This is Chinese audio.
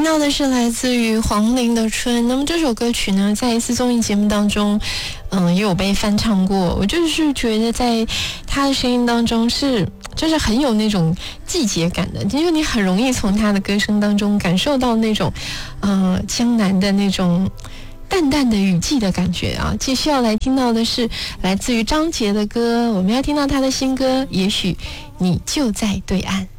到的是来自于黄龄的《春》。那么这首歌曲呢，在一次综艺节目当中，也有被翻唱过。我就是觉得在他的声音当中就是很有那种季节感的，因为你很容易从他的歌声当中感受到那种，江南的那种淡淡的雨季的感觉啊。继续要来听到的是来自于张杰的歌，我们要听到他的新歌《也许你就在对岸》。